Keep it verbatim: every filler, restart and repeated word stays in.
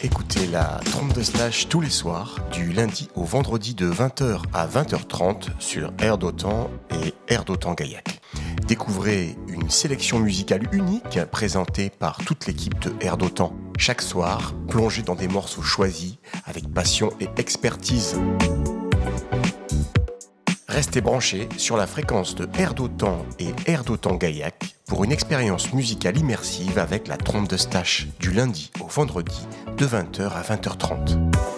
Écoutez la trompe de Slash tous les soirs, du lundi au vendredi de vingt heures à vingt heures trente sur Air d'Otan et Air d'Otan Gaillac. Découvrez une sélection musicale unique présentée par toute l'équipe de Air d'Otan. Chaque soir, plongez dans des morceaux choisis avec passion et expertise. Restez branchés sur la fréquence de Air d'Otan et Air d'Otan Gaillac pour une expérience musicale immersive avec la trompe de Stache du lundi au vendredi de vingt heures à vingt heures trente.